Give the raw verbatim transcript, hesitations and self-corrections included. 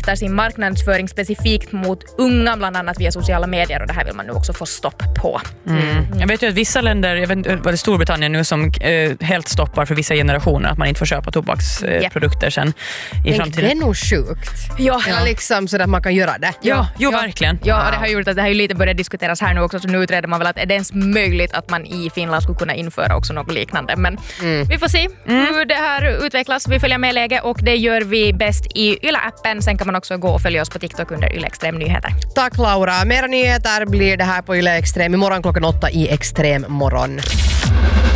riktar sin marknadsföring specifikt mot unga, bland annat via sociala medier, och det här vill man nu också få stopp på. Mm. Mm. Jag vet ju att vissa länder, jag vet inte vad det är, Storbritannien nu som eh, helt stoppar för vissa generationer att man inte får köpa tobaksprodukter eh, yep. sen i framtiden. Det är nog sjukt. Ja. Eller liksom så att man kan göra det. Ja, jo ja. verkligen. Ja, och det har gjort att det här ju lite börjat diskuteras här nu också, så nu utreder man väl att är det ens möjligt att man i Finland skulle kunna införa också något liknande. Men mm. vi får se mm. hur det här utvecklas. Vi följer med läge och det gör vi bäst i Yle-appen. Sen kan man också gå och följa oss på TikTok under Yle Extrem Nyheter. Tack Laura. Mera nyheter blir det här på Yle Extrem imorgon klockan åtta i Extrem morgon.